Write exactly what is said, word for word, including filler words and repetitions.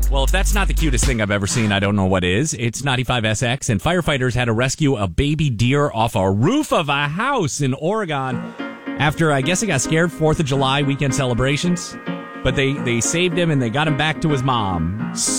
Well, if that's not the cutest thing I've ever seen, I don't know what is. It's ninety-five S X, and firefighters had to rescue a baby deer off a roof of a house in Oregon after, I guess, it got scared, fourth of July weekend celebrations. But they, they saved him, and they got him back to his mom.